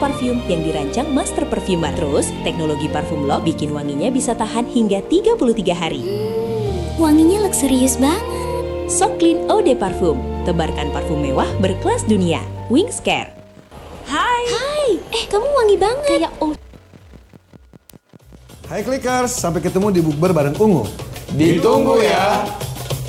parfum yang dirancang master perfumer. Terus, teknologi parfum lock bikin wanginya bisa tahan hingga 33 hari. Wanginya luxurious banget. So Clean Eau de Parfum, tebarkan parfum mewah berkelas dunia. Wings Care. Hai, kamu wangi banget. Kayak Hai Clickers, sampai ketemu di Bukber bareng Ungu. Ditunggu ya.